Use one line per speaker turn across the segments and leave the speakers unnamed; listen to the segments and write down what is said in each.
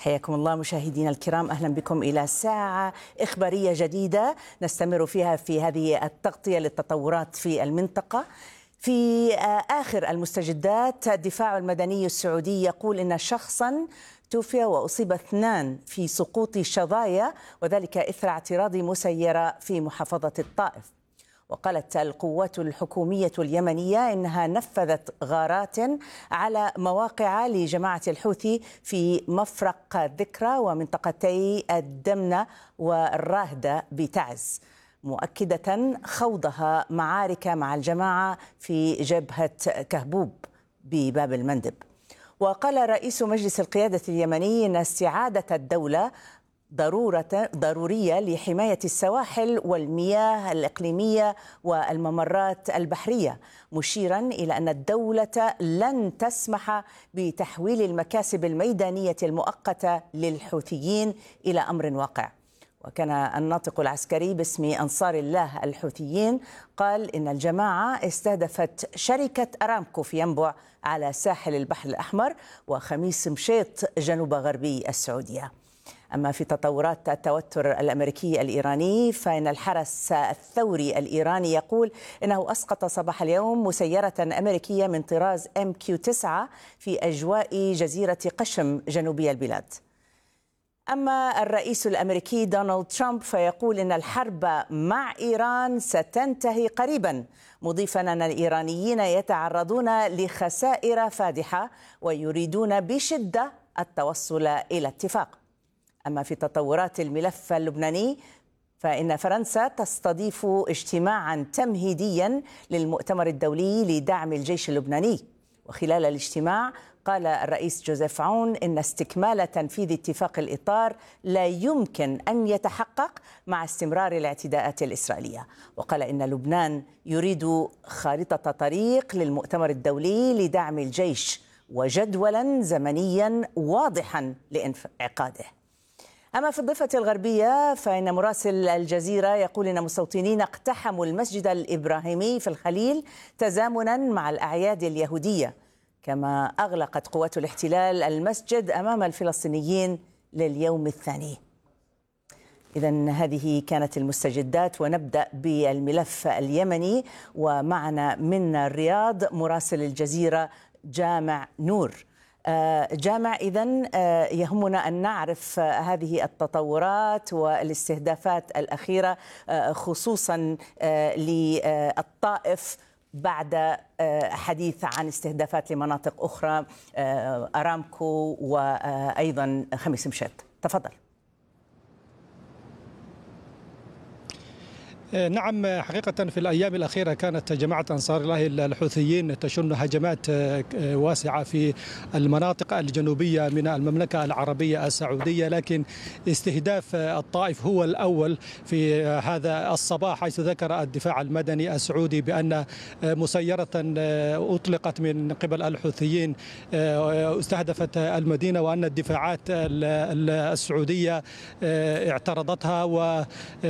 حياكم الله مشاهدينا الكرام، أهلا بكم إلى ساعة إخبارية جديدة نستمر فيها في هذه التغطية للتطورات في المنطقة. في آخر المستجدات، الدفاع المدني السعودي يقول إن شخصا توفي وأصيب 2 في سقوط شظايا، وذلك إثر اعتراض مسيرة في محافظة الطائف. وقالت القوات الحكومية اليمنية إنها نفذت غارات على مواقع لجماعة الحوثي في مفرق ذكرى ومنطقتي الدمنة والراهدة بتعز، مؤكدة خوضها معارك مع الجماعة في جبهة كهبوب بباب المندب. وقال رئيس مجلس القيادة اليمني إن استعادة الدولة ضرورية لحماية السواحل والمياه الإقليمية والممرات البحرية، مشيرا إلى أن الدولة لن تسمح بتحويل المكاسب الميدانية المؤقتة للحوثيين إلى أمر واقع. وكان الناطق العسكري باسم أنصار الله الحوثيين قال إن الجماعة استهدفت شركة أرامكو في ينبع على ساحل البحر الأحمر وخميس مشيط جنوب غربي السعودية. أما في تطورات التوتر الأمريكي الإيراني، فإن الحرس الثوري الإيراني يقول إنه أسقط صباح اليوم مسيرة أمريكية من طراز MQ-9 في أجواء جزيرة قشم جنوبي البلاد. أما الرئيس الأمريكي دونالد ترامب فيقول إن الحرب مع إيران ستنتهي قريبا، مضيفا أن الإيرانيين يتعرضون لخسائر فادحة ويريدون بشدة التوصل إلى اتفاق. أما في تطورات الملف اللبناني، فإن فرنسا تستضيف اجتماعا تمهيديا للمؤتمر الدولي لدعم الجيش اللبناني. وخلال الاجتماع قال الرئيس جوزيف عون إن استكمال تنفيذ اتفاق الإطار لا يمكن أن يتحقق مع استمرار الاعتداءات الإسرائيلية. وقال إن لبنان يريد خارطة طريق للمؤتمر الدولي لدعم الجيش وجدولا زمنيا واضحا لإنعقاده. أما في الضفة الغربية، فإن مراسل الجزيرة يقول إن مستوطنين اقتحموا المسجد الإبراهيمي في الخليل تزامنا مع الأعياد اليهودية، كما أغلقت قوات الاحتلال المسجد أمام الفلسطينيين لليوم الثاني. إذن هذه كانت المستجدات، ونبدأ بالملف اليمني. ومعنا من الرياض مراسل الجزيرة جامع نور. جامع، إذن يهمنا أن نعرف هذه التطورات والاستهدافات الأخيرة خصوصا للطائف بعد حديث عن استهدافات لمناطق أخرى، أرامكو وأيضا خميس مشيط. تفضل.
نعم، حقيقة في الأيام الأخيرة كانت جماعة أنصار الله الحوثيين تشن هجمات واسعة في المناطق الجنوبية من المملكة العربية السعودية، لكن استهداف الطائف هو الأول في هذا الصباح، حيث ذكر الدفاع المدني السعودي بأن مسيرة أطلقت من قبل الحوثيين استهدفت المدينة، وأن الدفاعات السعودية اعترضتها، و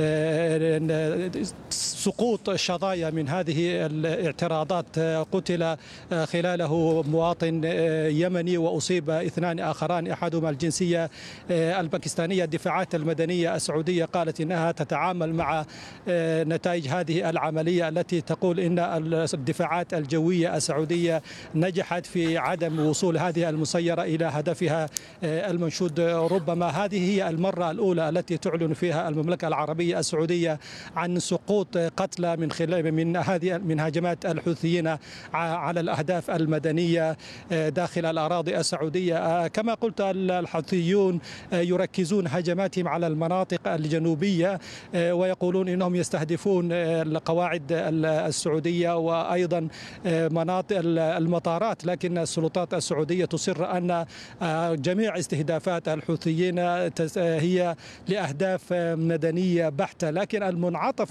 سقوط شظايا من هذه الاعتراضات قتل خلاله مواطن يمني وأصيب 2 آخران أحدهما الجنسية الباكستانية. الدفاعات المدنية السعودية قالت إنها تتعامل مع نتائج هذه العملية التي تقول إن الدفاعات الجوية السعودية نجحت في عدم وصول هذه المسيرة إلى هدفها المنشود. ربما هذه هي المرة الأولى التي تعلن فيها المملكة العربية السعودية عن سقوط قتلى من هجمات الحوثيين على الأهداف المدنية داخل الأراضي السعودية. كما قلت، الحوثيون يركزون هجماتهم على المناطق الجنوبية، ويقولون إنهم يستهدفون القواعد السعودية وأيضا مناطق المطارات، لكن السلطات السعودية تصر أن جميع استهدافات الحوثيين هي لأهداف مدنية بحتة. لكن المنعطف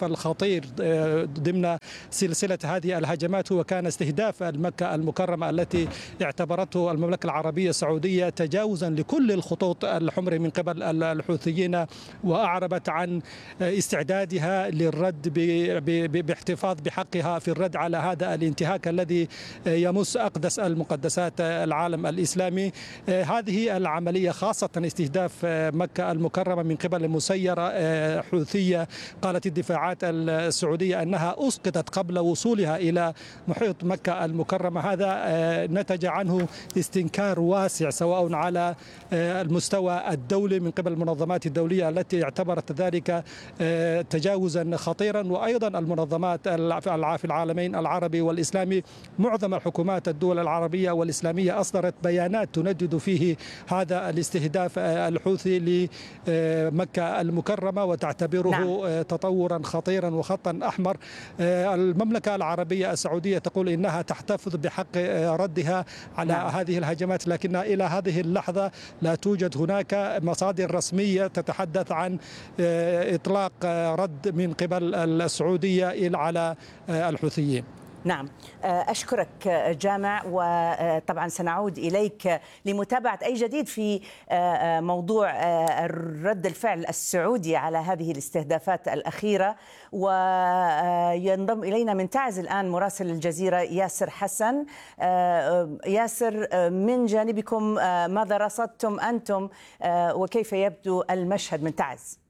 الهدف الخطير ضمن سلسلة هذه الهجمات هو كان استهداف مكة المكرمة التي اعتبرته المملكة العربية السعودية تجاوزا لكل الخطوط الحمر من قبل الحوثيين، وأعربت عن استعدادها للرد باحتفاظ بحقها في الرد على هذا الانتهاك الذي يمس أقدس المقدسات العالم الإسلامي. هذه العملية خاصة استهداف مكة المكرمة من قبل مسيرة حوثية، قالت الدفاعات السعودية أنها أسقطت قبل وصولها إلى محيط مكة المكرمة. هذا نتج عنه استنكار واسع سواء على المستوى الدولي من قبل المنظمات الدولية التي اعتبرت ذلك تجاوزا خطيرا، وأيضا المنظمات في العالمين العربي والإسلامي. معظم الحكومات الدول العربية والإسلامية أصدرت بيانات تندد فيه هذا الاستهداف الحوثي لمكة المكرمة وتعتبره تطورا خطيرا وخطا أحمر. المملكة العربية السعودية تقول إنها تحتفظ بحق ردها على هذه الهجمات، لكن إلى هذه اللحظة لا توجد هناك مصادر رسمية تتحدث عن إطلاق رد من قبل السعودية على الحوثيين.
نعم، أشكرك جامع، وطبعا سنعود إليك لمتابعة أي جديد في موضوع رد الفعل السعودي على هذه الاستهدافات الأخيرة. وينضم إلينا من تعز الآن مراسل الجزيرة ياسر حسن. ياسر، من جانبكم ماذا رصدتم أنتم وكيف يبدو المشهد من تعز؟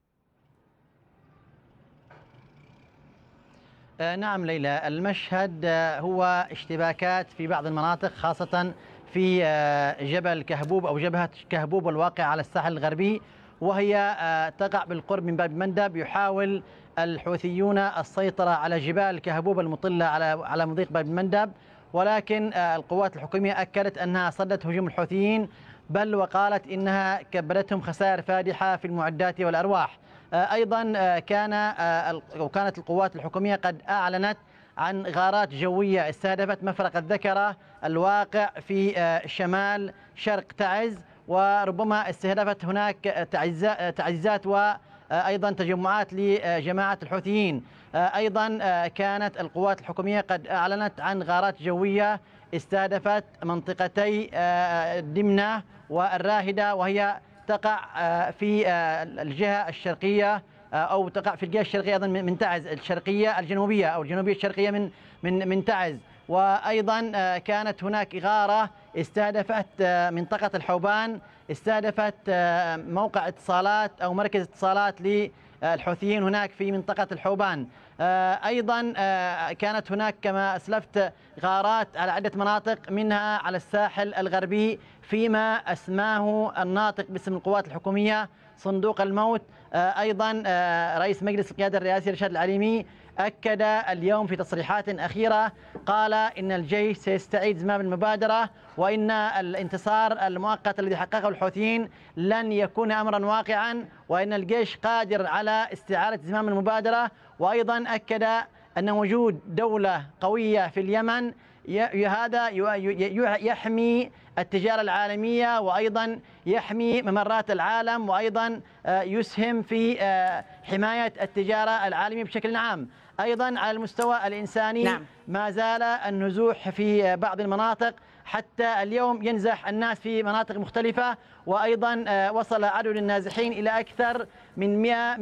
نعم ليلى، المشهد هو اشتباكات في بعض المناطق، خاصة في جبل كهبوب أو جبهة كهبوب الواقع على الساحل الغربي، وهي تقع بالقرب من باب المندب. يحاول الحوثيون السيطرة على جبال كهبوب المطلة على مضيق باب المندب، ولكن القوات الحكومية أكدت أنها صدت هجوم الحوثيين، بل وقالت إنها كبدتهم خسائر فادحة في المعدات والأرواح. أيضا كانت القوات الحكومية قد أعلنت عن غارات جوية استهدفت مفرق الذكرة الواقع في شمال شرق تعز، وربما استهدفت هناك تعزيزات وأيضا تجمعات لجماعة الحوثيين. أيضا كانت القوات الحكومية قد أعلنت عن غارات جوية استهدفت منطقتي دمنة والراهدة، وهي تقع في الجهة الشرقية أو تقع في الجهة الشرقية أيضا من تعز، الشرقية الجنوبية أو الجنوبية الشرقية من تعز. وأيضا كانت هناك غارة استهدفت منطقة الحوبان، استهدفت موقع اتصالات أو مركز اتصالات للحوثيين هناك في منطقة الحوبان. أيضا كانت هناك كما أسلفت غارات على عدة مناطق، منها على الساحل الغربي فيما أسماه الناطق باسم القوات الحكومية صندوق الموت. أيضا رئيس مجلس القيادة الرئاسي رشاد العليمي أكد اليوم في تصريحات أخيرة، قال إن الجيش سيستعيد زمام المبادرة، وإن الانتصار المؤقت الذي حققه الحوثيين لن يكون أمرا واقعا، وإن الجيش قادر على استعادة زمام المبادرة. وأيضا أكد أن وجود دولة قوية في اليمن هذا يحمي التجارة العالمية، وأيضا يحمي ممرات العالم، وأيضا يسهم في حماية التجارة العالمية بشكل عام. أيضا على المستوى الإنساني ما زال النزوح في بعض المناطق، حتى اليوم ينزح الناس في مناطق مختلفة، وأيضا وصل عدد النازحين إلى أكثر من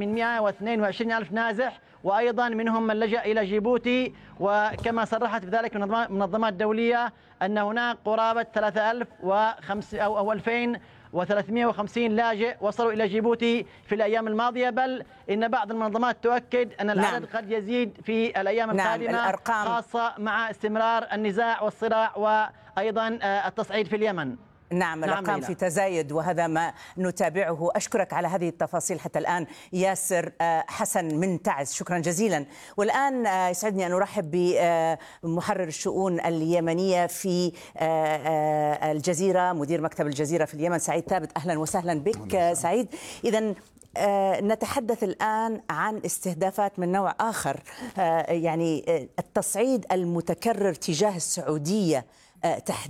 122 ألف نازح، وأيضا منهم من لجأ إلى جيبوتي. وكما صرحت بذلك منظمات دولية أن هناك قرابة 2350 لاجئ وصلوا إلى جيبوتي في الأيام الماضية، بل إن بعض المنظمات تؤكد أن العدد قد يزيد في الأيام القادمة، خاصة مع استمرار النزاع والصراع وأيضا التصعيد في اليمن.
نعم، الأرقام في تزايد، وهذا ما نتابعه. أشكرك على هذه التفاصيل حتى الآن ياسر حسن من تعز، شكرا جزيلا. والآن يسعدني أن أرحب بمحرر الشؤون اليمنية في الجزيرة، مدير مكتب الجزيرة في اليمن، سعيد ثابت. أهلا وسهلا بك سعيد. إذن نتحدث الآن عن استهدافات من نوع آخر، يعني التصعيد المتكرر تجاه السعودية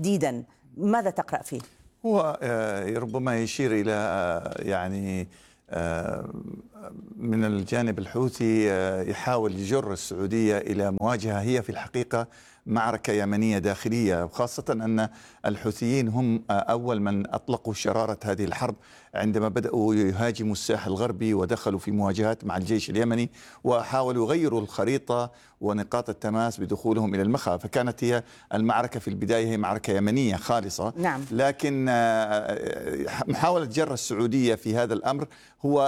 تحديدا، ماذا تقرأ فيه؟
هو ربما يشير إلى يعني من الجانب الحوثي يحاول يجر السعودية إلى مواجهة هي في الحقيقة معركة يمنية داخلية، خاصة أن الحوثيين هم أول من أطلقوا شرارة هذه الحرب عندما بدأوا يهاجموا الساحل الغربي ودخلوا في مواجهات مع الجيش اليمني وحاولوا يغيروا الخريطة ونقاط التماس بدخولهم إلى المخا. فكانت هي المعركة في البداية هي معركة يمنية خالصة.
نعم.
لكن محاولة جر السعودية في هذا الأمر هو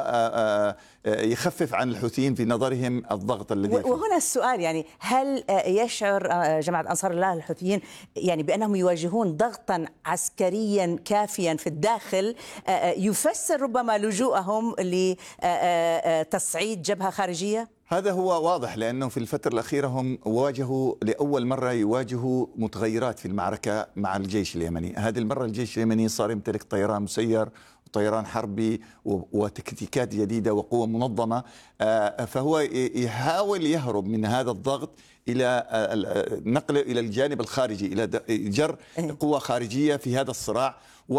يخفف عن الحوثيين في نظرهم الضغط الذي
وهنا السؤال، يعني هل يشعر جماعة أنصار الله الحوثيين يعني بأنهم يواجهون ضغطا عسكريا كافيا في الداخل يفسر ربما لجوءهم لتصعيد جبهة خارجية؟
هذا هو واضح، لأنه في الفترة الأخيرة هم واجهوا لأول مرة يواجهوا متغيرات في المعركة مع الجيش اليمني. هذه المرة الجيش اليمني صار يمتلك طيران مسير طيران حربي وتكتيكات جديدة وقوة منظمة، فهو يحاول يهرب من هذا الضغط إلى نقله إلى الجانب الخارجي، إلى جر قوة خارجية في هذا الصراع.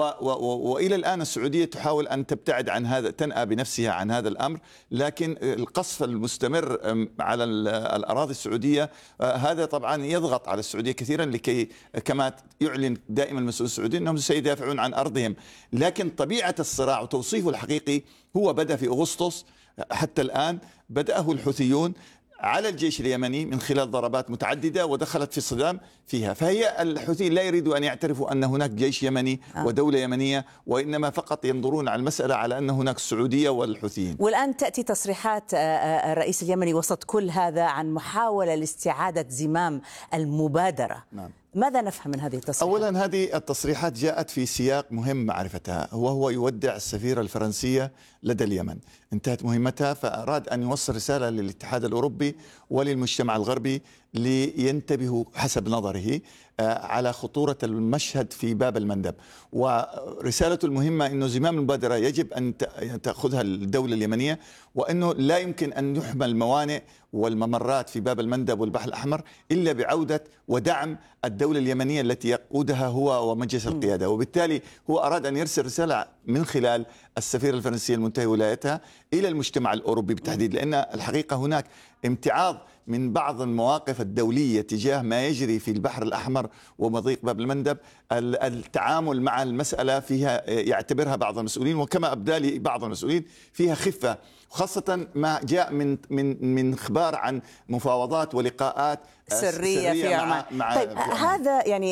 وإلى الآن السعودية تحاول أن تبتعد عن هذا، تنأى بنفسها عن هذا الأمر، لكن القصف المستمر على الأراضي السعودية هذا طبعا يضغط على السعودية كثيرا، لكي كما يعلن دائما المسؤول السعودي أنهم سيدافعون عن أرضهم. لكن طبيعة الصراع وتوصيفه الحقيقي هو بدأ في أغسطس، حتى الآن بدأه الحوثيون على الجيش اليمني من خلال ضربات متعددة ودخلت في صدام فيها. فهي الحوثيين لا يريدوا أن يعترفوا أن هناك جيش يمني ودولة يمنية، وإنما فقط ينظرون على المسألة على أن هناك السعودية والحوثيين.
والآن تأتي تصريحات الرئيس اليمني وسط كل هذا عن محاولة لاستعادة زمام المبادرة.
نعم.
ماذا نفهم من هذه التصريحات؟
أولا هذه التصريحات جاءت في سياق مهم معرفتها، وهو يودع السفيرة الفرنسية لدى اليمن، انتهت مهمتها، فأراد أن يوصل رسالة للاتحاد الأوروبي وللمجتمع الغربي لينتبهوا حسب نظره على خطورة المشهد في باب المندب. ورسالته المهمة أنه زمام المبادرة يجب أن تأخذها الدولة اليمنية، وأنه لا يمكن أن يحمل الموانئ والممرات في باب المندب والبحر الأحمر إلا بعودة ودعم الدولة اليمنية التي يقودها هو ومجلس القيادة. وبالتالي هو أراد أن يرسل رسالة من خلال السفيرة الفرنسية المنتهي ولايتها إلى المجتمع الأوروبي بالتحديد، لأن الحقيقة هناك امتعاض من بعض المواقف الدولية تجاه ما يجري في البحر الأحمر ومضيق باب المندب. التعامل مع المسألة فيها يعتبرها بعض المسؤولين، وكما أبدى لي بعض المسؤولين فيها خفة، خاصة ما جاء من إخبار عن مفاوضات ولقاءات
سرية في عمان. طيب هذا يعني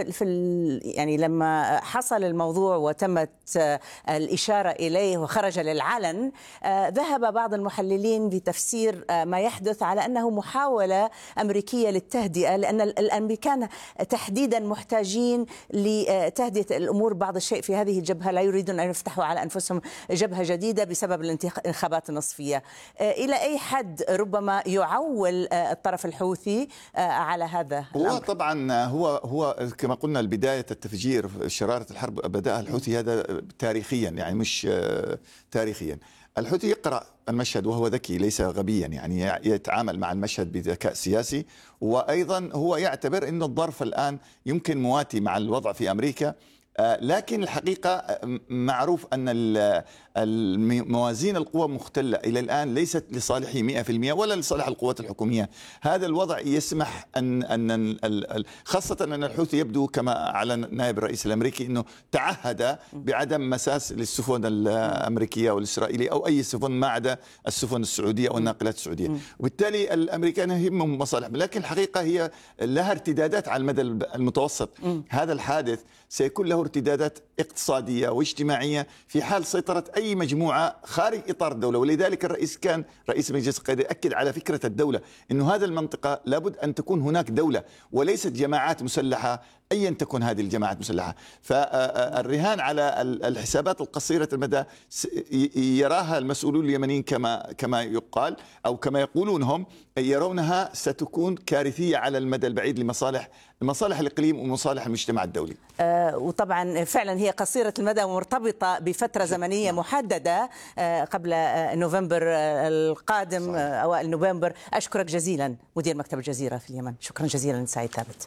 يعني لما حصل الموضوع وتمت الإشارة إليه وخرج للعلن، ذهب بعض المحللين بتفسير ما يحدث على أنه محاولة أمريكية للتهدئة، لأن الأمريكان تحديدا محتاجين لتهدئة الأمور بعض الشيء في هذه الجبهة، لا يريدون أن يفتحوا على أنفسهم جبهة جديدة بسبب الانتخابات النصفية. إلى أي حد ربما يعول الطرف الحوثي على هذا الأمر؟
هو طبعا هو كما قلنا البداية التفجير شرارة الحرب بدأها الحوثي، هذا تاريخيا يعني مش تاريخيا. الحوثي يقرأ المشهد وهو ذكي ليس غبيا، يعني يتعامل مع المشهد بذكاء سياسي، وأيضا هو يعتبر أن الظرف الآن يمكن مواتي مع الوضع في أمريكا. لكن الحقيقة معروف أن موازين القوى مختلة إلى الآن ليست لصالحه 100% ولا لصالح القوات الحكومية. هذا الوضع يسمح أن خاصة أن الحوثي يبدو كما أعلن نائب الرئيس الأمريكي أنه تعهد بعدم مساس للسفن الأمريكية والإسرائيلية أو أي سفن ما عدا السفن السعودية أو الناقلات السعودية. وبالتالي الأمريكان يهمهم مصالح، لكن الحقيقة هي لها ارتدادات على المدى المتوسط. هذا الحادث سيكون له ارتدادات اقتصادية واجتماعية في حال سيطرة أي مجموعة خارج إطار الدولة. ولذلك الرئيس كان رئيس مجلس القيادة يأكد على فكرة الدولة، إنه هذا المنطقة لابد أن تكون هناك دولة وليست جماعات مسلحة أيا تكن هذه الجماعات المسلحة. فالرهان على الحسابات القصيرة المدى يراها المسؤولون اليمنيين كما يقال أو كما يقولون هم، يرونها ستكون كارثية على المدى البعيد لمصالح الإقليم ومصالح المجتمع الدولي.
وطبعا فعلا هي قصيرة المدى ومرتبطة بفترة زمنية محددة قبل نوفمبر القادم، صحيح. أوائل نوفمبر. أشكرك جزيلا مدير مكتب الجزيرة في اليمن، شكرا جزيلا سعيد ثابت.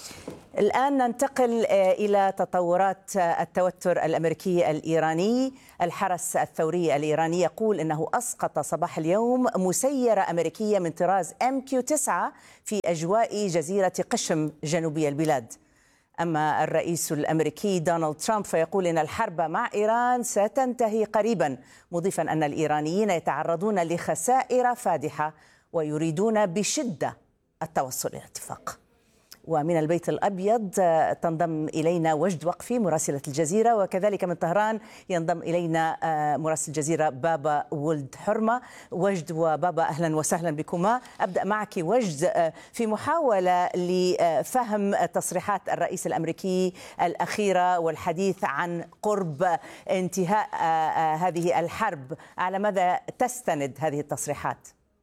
الآن ننتقل إلى تطورات التوتر الأمريكي الإيراني. الحرس الثوري الإيراني يقول إنه أسقط صباح اليوم مسيرة أمريكية من طراز MQ-9 في أجواء جزيرة قشم جنوبي البلاد. أما الرئيس الأمريكي دونالد ترامب فيقول إن الحرب مع إيران ستنتهي قريبا، مضيفا أن الإيرانيين يتعرضون لخسائر فادحة ويريدون بشدة التوصل إلى اتفاق. ومن البيت الأبيض تنضم إلينا وجد وقفي مراسلة الجزيرة، وكذلك من طهران ينضم إلينا مراسل الجزيرة بابا ولد حرمة. وجد وبابا أهلا وسهلا بكما. أبدأ معك وجد في محاولة لفهم تصريحات الرئيس الأمريكي الأخيرة والحديث عن قرب انتهاء هذه الحرب، على ماذا تستند هذه التصريحات؟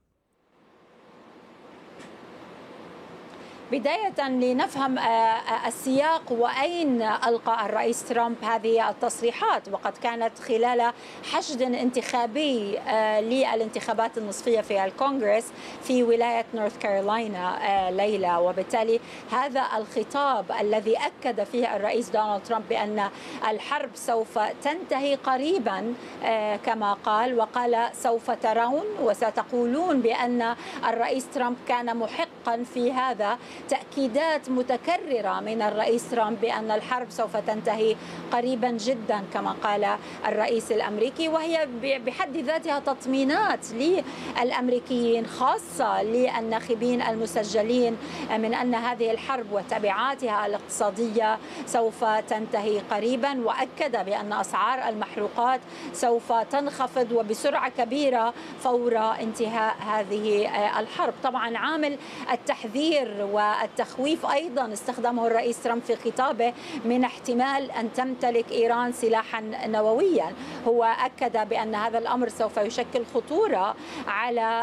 بداية لنفهم السياق وأين ألقى الرئيس ترامب هذه التصريحات، وقد كانت خلال حشد انتخابي للانتخابات النصفية في الكونغرس في ولاية نورث كارولاينا ليلى، وبالتالي هذا الخطاب الذي أكد فيه الرئيس دونالد ترامب بأن الحرب سوف تنتهي قريبا كما قال، وقال سوف ترون وستقولون بأن الرئيس ترامب كان محقا في هذا. تأكيدات متكررة من الرئيس ترامب بأن الحرب سوف تنتهي قريبا جدا كما قال الرئيس الأمريكي، وهي بحد ذاتها تطمينات للأمريكيين خاصة للناخبين المسجلين من أن هذه الحرب وتبعاتها الاقتصادية سوف تنتهي قريبا، وأكد بأن أسعار المحروقات سوف تنخفض وبسرعة كبيرة فور انتهاء هذه الحرب. طبعا عامل التحذير والتخويف أيضا استخدمه الرئيس ترامب في خطابه من احتمال أن تمتلك إيران سلاحا نوويا. هو أكد بأن هذا الأمر سوف يشكل خطورة على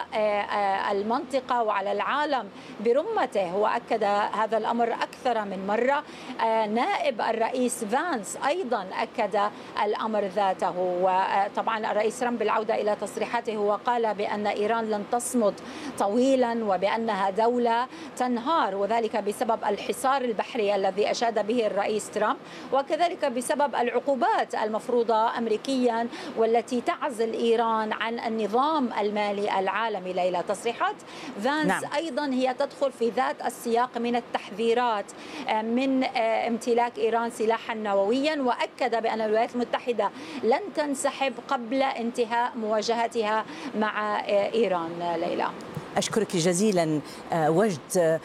المنطقة وعلى العالم برمته. هو أكد هذا الأمر أكثر من مرة. نائب الرئيس فانس أيضا أكد الأمر ذاته. وطبعا الرئيس ترامب بالعودة إلى تصريحاته وقال بأن إيران لن تصمد طويلا وبأنها دولة تنهار، وذلك بسبب الحصار البحري الذي أشاد به الرئيس ترامب، وكذلك بسبب العقوبات المفروضة أمريكيا والتي تعزل إيران عن النظام المالي العالمي. ليلى، تصريحات فانس أيضا هي تدخل في ذات السياق من التحذيرات من امتلاك إيران سلاحا نوويا، وأكد بأن الولايات المتحدة لن تنسحب قبل انتهاء مواجهتها مع إيران. ليلى،
أشكرك جزيلا وجد.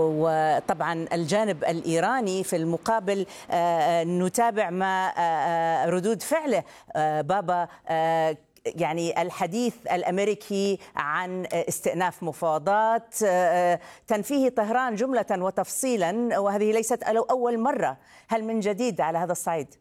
وطبعا الجانب الإيراني في المقابل نتابع ما ردود فعله. بابا، يعني الحديث الأمريكي عن استئناف مفاوضات تنفيه طهران جملة وتفصيلا، وهذه ليست أول مرة. هل من جديد على هذا الصعيد؟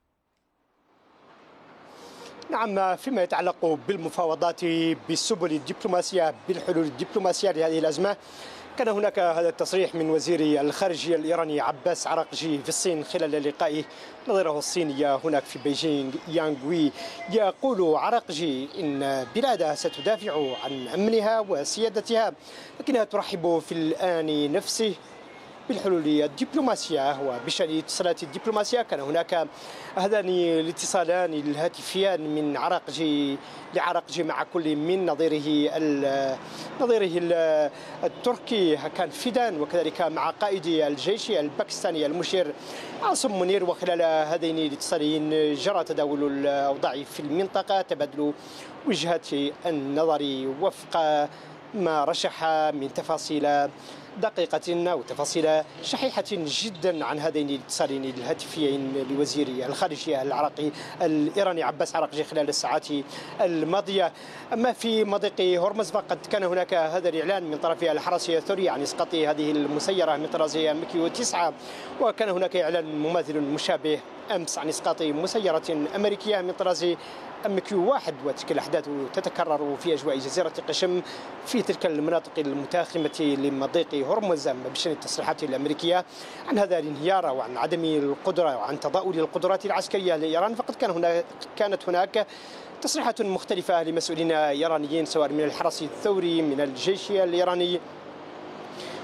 نعم، فيما يتعلق بالمفاوضات بالسبل الدبلوماسية بالحلول الدبلوماسية لهذه الأزمة، كان هناك هذا التصريح من وزير الخارجية الإيراني عباس عراقجي في الصين خلال لقائه نظيره الصيني هناك في بيجينغ يانغوي. يقول عراقجي إن بلاده ستدافع عن أمنها وسيادتها، لكنها ترحب في الآن نفسه بالحلول الدبلوماسية. وبشأن الاتصالات الدبلوماسية كان هناك هذان الاتصالان الهاتفيان من لعراقجي مع كل من نظيره التركي كان فيدان، وكذلك مع قائد الجيش الباكستاني المشير عاصم منير. وخلال هذين الاتصالين جرى تداول الأوضاع في المنطقة، تبادل وجهات النظر وفق ما رشح من تفاصيل دقيقة أو تفاصيل شحيحة جدا عن هذين الاتصالين الهاتفيين لوزير الخارجية الإيراني عباس عراقجي خلال الساعات الماضية. أما في مضيق هرمز فقد كان هناك هذا الإعلان من طرف الحرس الثوري عن إسقاط هذه المسيرة من طراز MQ-9، وكان هناك إعلان مماثل مشابه أمس عن إسقاط مسيرة أمريكية من طراز MQ-1. وتلك الأحداث تتكرر في أجواء جزيرة قشم في تلك المناطق المتاخمة لمضيق هرمز. بشأن التصريحات الأمريكية عن هذا الانهيار وعن عدم القدرة وعن تضاؤل القدرات العسكرية لإيران، فقد كانت هناك تصريحات مختلفة لمسؤولين إيرانيين سواء من الحرس الثوري من الجيش الإيراني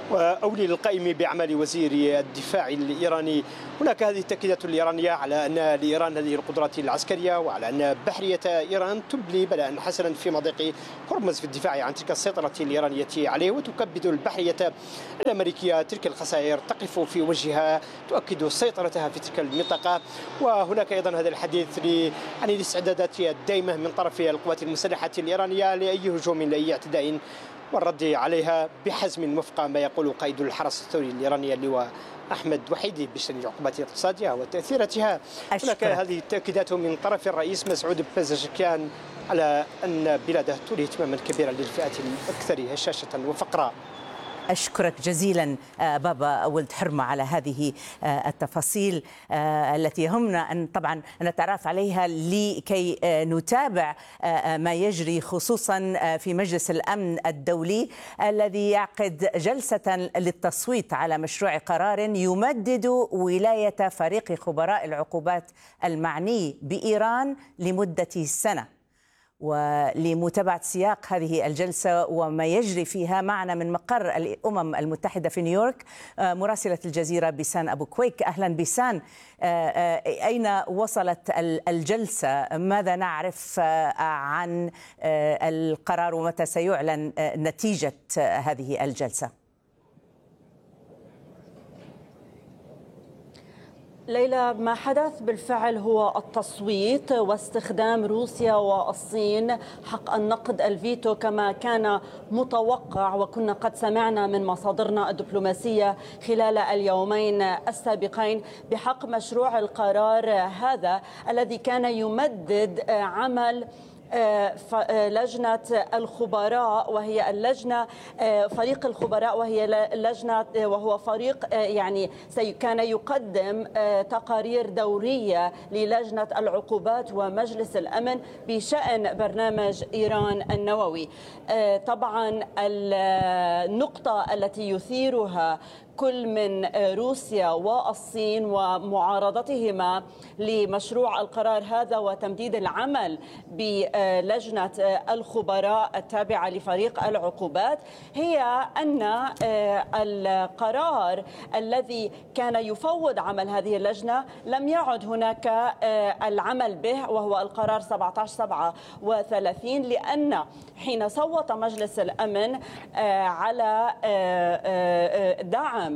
أو للقائم بأعمال وزير الدفاع الإيراني. هناك هذه التأكيدات الإيرانية على أن لإيران هذه القدرات العسكرية، وعلى أن بحرية إيران تبلي بلاء حسنا في مضيق هرمز في الدفاع عن تلك السيطرة الإيرانية عليه، وتكبد البحرية الأمريكية تلك الخسائر تقف في وجهها، تؤكد سيطرتها في تلك المنطقة. وهناك أيضا هذا الحديث عن الاستعدادات الدائمة من طرف القوات المسلحة الإيرانية لأي هجوم لأي اعتداء والرد عليها بحزم وفق ما يقول قائد الحرس الثوري الإيراني اللواء أحمد وحيدي بشأن العقوبات الاقتصادية وتأثيراتها. هناك هذه التأكيدات من طرف الرئيس مسعود بزشكيان على أن بلاده تولي اهتماما كبيرا للفئات الأكثر هشاشة وفقرا.
أشكرك جزيلا بابا ولد حرمة على هذه التفاصيل التي يهمنا أن طبعا نتعرف عليها لكي نتابع ما يجري خصوصا في مجلس الأمن الدولي الذي يعقد جلسة للتصويت على مشروع قرار يمدد ولاية فريق خبراء العقوبات المعني بإيران لمدة سنة. ولمتابعة سياق هذه الجلسة وما يجري فيها معنا من مقر الأمم المتحدة في نيويورك مراسلة الجزيرة بيسان أبو كويك. أهلا بيسان، أين وصلت الجلسة؟ ماذا نعرف عن القرار ومتى سيعلن نتيجة هذه الجلسة؟
ليلى، ما حدث بالفعل هو التصويت واستخدام روسيا والصين حق النقد الفيتو كما كان متوقع، وكنا قد سمعنا من مصادرنا الدبلوماسية خلال اليومين السابقين بحق مشروع القرار هذا الذي كان يمدد عمل لجنة الخبراء، وهي اللجنة فريق الخبراء، وهي لجنة وهو فريق يعني كان يقدم تقارير دورية للجنة العقوبات ومجلس الأمن بشأن برنامج إيران النووي. طبعا النقطة التي يثيرها كل من روسيا والصين ومعارضتهما لمشروع القرار هذا وتمديد العمل بلجنة الخبراء التابعة لفريق العقوبات هي أن القرار الذي كان يفوض عمل هذه اللجنة لم يعد هناك العمل به، وهو القرار 1737، لأن حين صوت مجلس الأمن على دعم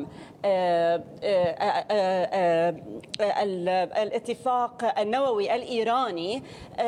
الاتفاق النووي الإيراني،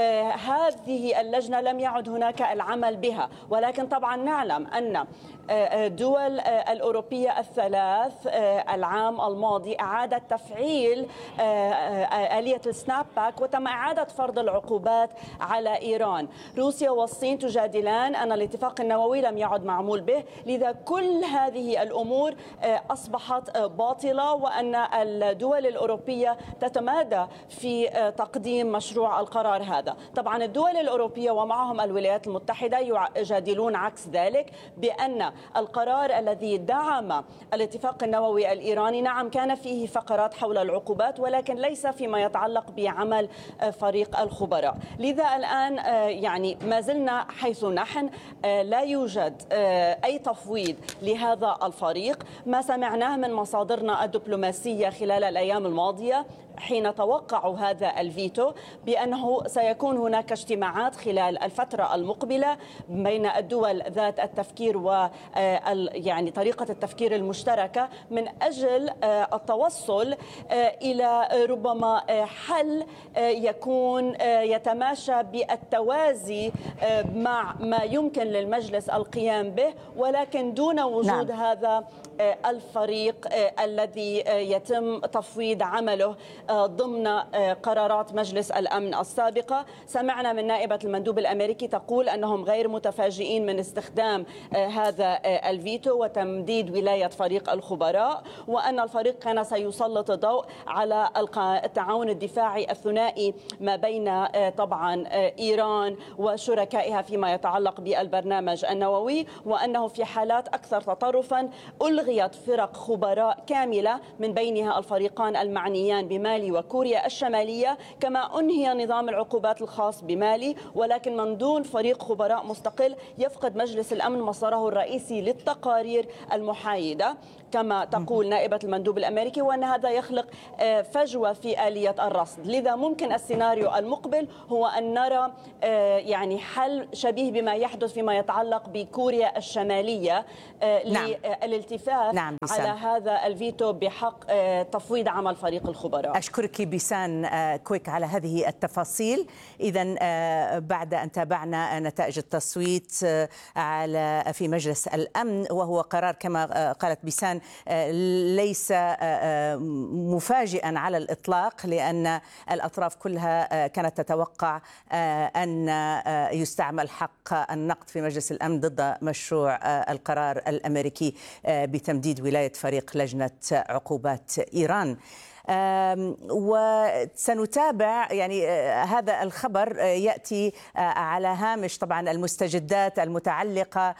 هذه اللجنة لم يعد هناك العمل بها. ولكن طبعا نعلم أن الدول الأوروبية الثلاث العام الماضي أعادت تفعيل آلية السناب باك وتم إعادة فرض العقوبات على إيران. روسيا والصين تجادلان أن الاتفاق النووي لم يعد معمول به، لذا كل هذه الأمور أصبحت باطلة، وأن الدول الأوروبية تتمادى في تقديم مشروع القرار هذا. طبعا الدول الأوروبية ومعهم الولايات المتحدة يجادلون عكس ذلك، بأن القرار الذي دعم الاتفاق النووي الإيراني نعم كان فيه فقرات حول العقوبات، ولكن ليس فيما يتعلق بعمل فريق الخبراء. لذا الآن يعني ما زلنا حيث نحن، لا يوجد أي تفويض لهذا الفريق. ما سمعناه من مصادرنا الدبلوماسية خلال الأيام الماضية حين توقعوا هذا الفيتو بأنه سيكون هناك اجتماعات خلال الفترة المقبلة بين الدول ذات التفكير يعني طريقة التفكير المشتركة من أجل التوصل إلى ربما حل يكون يتماشى بالتوازي مع ما يمكن للمجلس القيام به، ولكن دون وجود هذا الفريق الذي يتم تفويض عمله ضمن قرارات مجلس الأمن السابقة. سمعنا من نائبة المندوب الأمريكي تقول أنهم غير متفاجئين من استخدام هذا الفيتو وتمديد ولاية فريق الخبراء، وأن الفريق كان سيسلط الضوء على التعاون الدفاعي الثنائي ما بين طبعا إيران وشركائها فيما يتعلق بالبرنامج النووي، وأنه في حالات أكثر تطرفا ألغيت فرق خبراء كاملة من بينها الفريقان المعنيان بما مالي وكوريا الشمالية، كما أنهي نظام العقوبات الخاص بمالي، ولكن من دون فريق خبراء مستقل يفقد مجلس الأمن مساره الرئيسي للتقارير المحايدة كما تقول نائبة المندوب الأمريكي، وأن هذا يخلق فجوة في آلية الرصد. لذا ممكن السيناريو المقبل هو أن نرى يعني حل شبيه بما يحدث فيما يتعلق بكوريا الشمالية للالتفاف على هذا الفيتو بحق تفويض عمل فريق الخبراء.
أشكرك بيسان كويك على هذه التفاصيل. إذن بعد أن تابعنا نتائج التصويت في مجلس الأمن، وهو قرار كما قالت بيسان ليس مفاجئا على الإطلاق، لأن الأطراف كلها كانت تتوقع أن يستعمل حق النقد في مجلس الأمن ضد مشروع القرار الأمريكي بتمديد ولاية فريق لجنة عقوبات إيران. وسنتابع يعني هذا الخبر يأتي على هامش طبعا المستجدات المتعلقة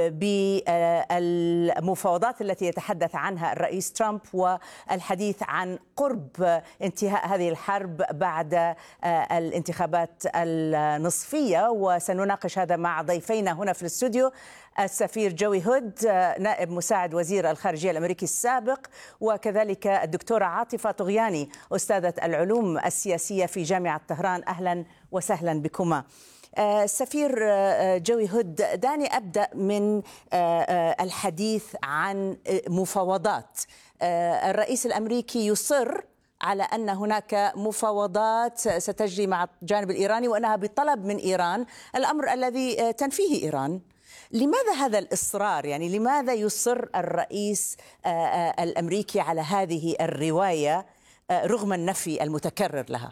بالمفاوضات التي يتحدث عنها الرئيس ترامب، والحديث عن قرب انتهاء هذه الحرب بعد الانتخابات النصفية. وسنناقش هذا مع ضيفينا هنا في الاستوديو، السفير جوي هود نائب مساعد وزير الخارجية الأمريكي السابق، وكذلك الدكتورة عاطفة طغياني أستاذة العلوم السياسية في جامعة طهران. أهلا وسهلا بكما. سفير جوي هود، دعني أبدأ من الحديث عن مفاوضات. الرئيس الأمريكي يصر على أن هناك مفاوضات ستجري مع الجانب الإيراني وأنها بطلب من إيران، الأمر الذي تنفيه إيران. لماذا هذا الإصرار؟ يعني لماذا يصر الرئيس الأمريكي على هذه الرواية رغم النفي المتكرر لها؟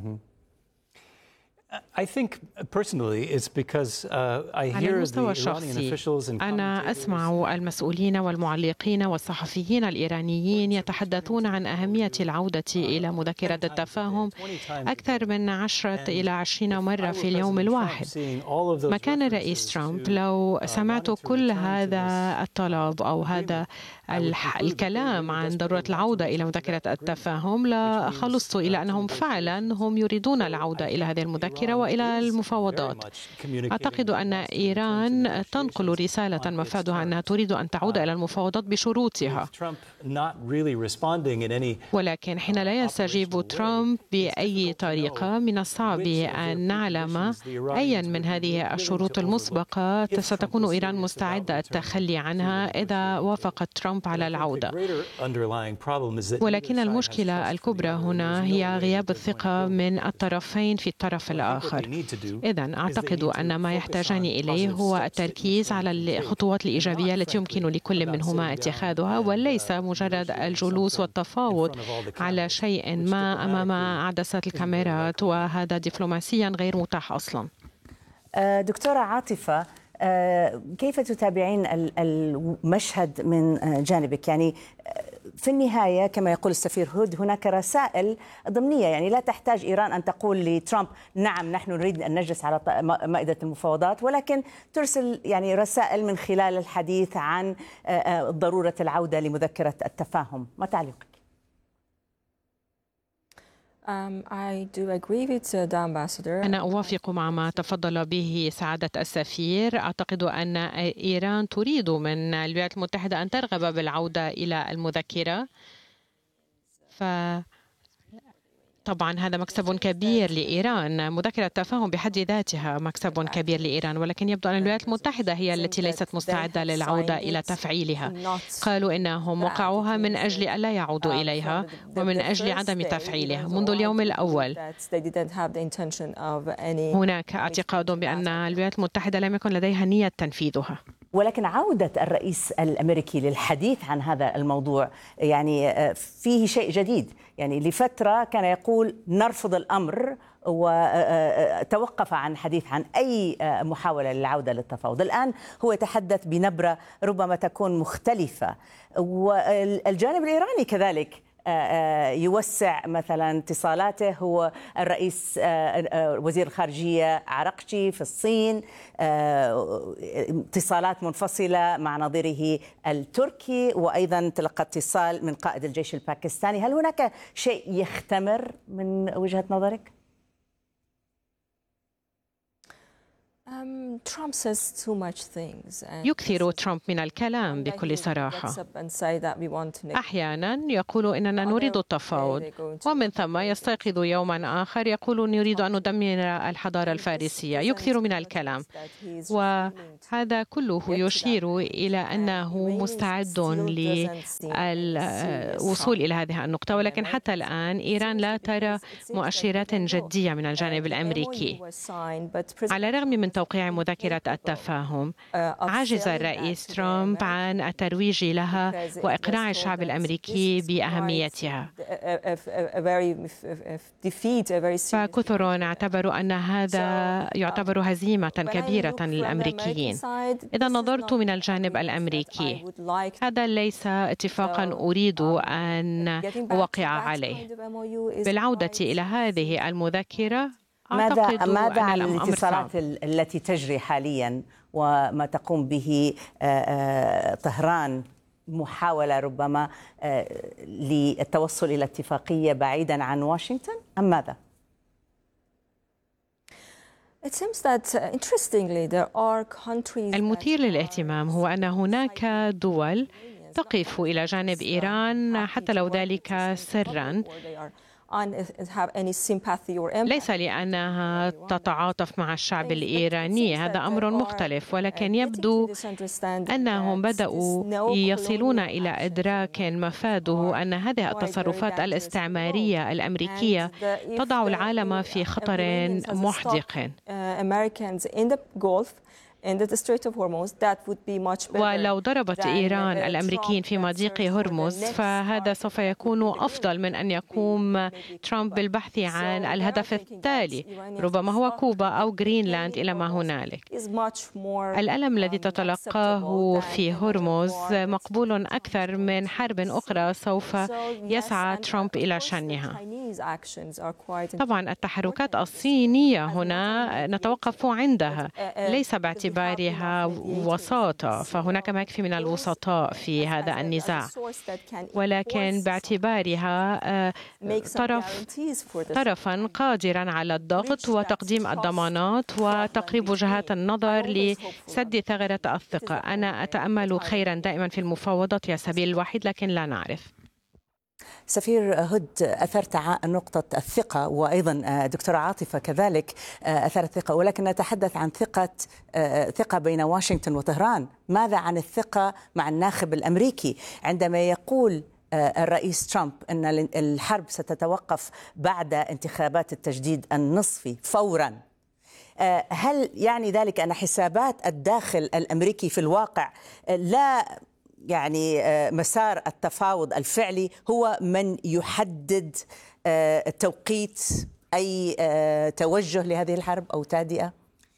على المستوى الشخصي أنا أسمع المسؤولين والمعلقين والصحفيين الإيرانيين يتحدثون عن أهمية العودة إلى مذكرة التفاهم أكثر من 10 إلى 20 مرة في اليوم الواحد. مكان الرئيس ترامب لو سمعت كل هذا الطلب أو هذا الكلام عن ضرورة العودة إلى مذكرة التفاهم لخلصت إلى أنهم فعلا هم يريدون العودة إلى هذه المذكرة وإلى المفاوضات. أعتقد أن إيران تنقل رسالة مفادها أنها تريد أن تعود إلى المفاوضات بشروطها، ولكن حين لا يستجيب ترامب بأي طريقة من الصعب أن نعلم أيا من هذه الشروط المسبقة ستكون إيران مستعدة التخلي عنها إذا وافق ترامب على العودة. ولكن المشكلة الكبرى هنا هي غياب الثقة من الطرفين في الطرف الآخر. إذن أعتقد أن ما يحتاجان إليه هو التركيز على الخطوات الإيجابية التي يمكن لكل منهما اتخاذها، وليس مجرد الجلوس والتفاوض على شيء ما أمام عدسات الكاميرات، وهذا دبلوماسيا غير متاح أصلا.
دكتورة عاطفة، كيف تتابعين المشهد من جانبك؟ يعني في النهاية كما يقول السفير هود هناك رسائل ضمنية، يعني لا تحتاج إيران أن تقول لترامب نعم نحن نريد أن نجلس على مائدة المفاوضات، ولكن ترسل يعني رسائل من خلال الحديث عن ضرورة العودة لمذكرة التفاهم. ما تعليقك؟
أنا أوافق مع ما تفضل به سعادة السفير. أعتقد أن إيران تريد من الولايات المتحدة أن ترغب بالعودة إلى المذكرة، طبعا هذا مكسب كبير لإيران. مذكرة التفاهم بحد ذاتها مكسب كبير لإيران، ولكن يبدو أن الولايات المتحدة هي التي ليست مستعدة للعودة إلى تفعيلها. قالوا إنهم وقعوها من أجل ألا يعودوا إليها ومن أجل عدم تفعيلها منذ اليوم الأول. هناك اعتقاد بأن الولايات المتحدة لم يكن لديها نية تنفيذها.
ولكن عودة الرئيس الأمريكي للحديث عن هذا الموضوع يعني فيه شيء جديد. يعني لفترة كان يقول نرفض الأمر وتوقف عن الحديث عن أي محاولة للعودة للتفاوض. الآن هو يتحدث بنبرة ربما تكون مختلفة، والجانب الإيراني كذلك يوسع مثلا اتصالاته. هو الرئيس وزير الخارجية عرقجي في الصين، اتصالات منفصلة مع نظيره التركي، وأيضا تلقى اتصال من قائد الجيش الباكستاني. هل هناك شيء يختمر من وجهة نظرك؟
يكثر ترامب من الكلام بكل صراحة. أحيانا يقول إننا نريد التفاوض، ومن ثم يستيقظ يوما آخر يقول نريد أن ندمر الحضارة الفارسية. يكثر من الكلام، وهذا كله يشير إلى أنه مستعد للوصول إلى هذه النقطة. ولكن حتى الآن إيران لا ترى مؤشرات جدية من الجانب الأمريكي. على الرغم من توقيع مذكرة التفاهم، عجز الرئيس ترامب عن الترويج لها وإقناع الشعب الأمريكي بأهميتها. فكثر اعتبروا أن هذا يعتبر هزيمة كبيرة للأمريكيين. إذا نظرت من الجانب الأمريكي، هذا ليس اتفاقا أريد أن أوقع عليه. بالعودة إلى هذه المذكرة،
ماذا عن الاتصالات التي تجري حاليا وما تقوم به طهران، محاولة ربما للتوصل إلى اتفاقية بعيدا عن واشنطن، أم ماذا؟
المثير للاهتمام هو أن هناك دول تقف إلى جانب إيران حتى لو ذلك سراً، ليس لأنها تتعاطف مع الشعب الإيراني، هذا أمر مختلف، ولكن يبدو أنهم بدأوا يصلون إلى إدراك مفاده أن هذه التصرفات الاستعمارية الأمريكية تضع العالم في خطر محدق. ولو ضربت إيران الأمريكيين في مضيق هرمز، فهذا سوف يكون أفضل من أن يقوم ترامب بالبحث عن الهدف التالي، ربما هو كوبا أو غرينلاند إلى ما هنالك. الألم الذي تتلقاه في هرمز مقبول أكثر من حرب أخرى سوف يسعى ترامب إلى شنها. طبعا التحركات الصينية هنا نتوقف عندها، ليس باعتبارها وساطة، فهناك ما يكفي من الوسطاء في هذا النزاع، ولكن باعتبارها طرفا قادرا على الضغط وتقديم الضمانات وتقريب وجهات النظر لسد ثغرة الثقة. أنا أتأمل خيرا دائما في المفاوضات يا سبيل الوحيد، لكن لا نعرف.
سفير هد، أثرت نقطة الثقة، وأيضا دكتورة عاطفة كذلك أثرت الثقة، ولكن نتحدث عن ثقة بين واشنطن وطهران. ماذا عن الثقة مع الناخب الأمريكي عندما يقول الرئيس ترامب أن الحرب ستتوقف بعد انتخابات التجديد النصفي فورا؟ هل يعني ذلك أن حسابات الداخل الأمريكي في الواقع لا يعني مسار التفاوض الفعلي هو من يحدد توقيت أي توجه لهذه الحرب أو تهدئة؟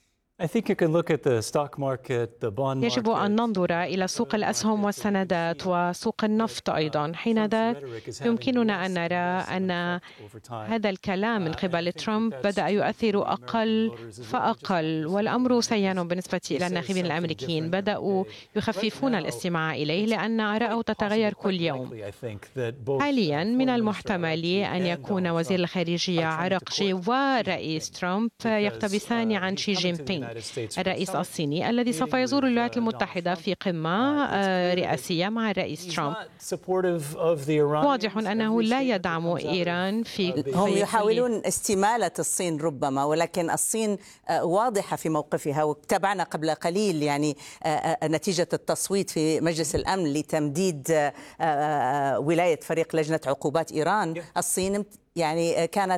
يجب أن ننظر إلى سوق الأسهم والسندات وسوق النفط أيضا. حينذاك يمكننا أن نرى أن هذا الكلام من قبل ترامب بدأ يؤثر أقل فأقل، والأمر سيان بالنسبة إلى الناخبين الأمريكيين. بدأوا يخففون الاستماع إليه لأن آراءه تتغير كل يوم. حاليا من المحتمل أن يكون وزير الخارجية عرقجي ورئيس ترامب يقتبسان عن شي جين بينغ الرئيس الصيني الذي سوف يزور الولايات المتحدة في قمة رئاسية مع الرئيس ترامب. واضح أنه لا يدعم إيران
هم يحاولون استمالة الصين ربما، ولكن الصين واضحة في موقفها، وتابعنا قبل قليل يعني نتيجة التصويت في مجلس الأمن لتمديد ولاية فريق لجنة عقوبات إيران. الصين يعني كانت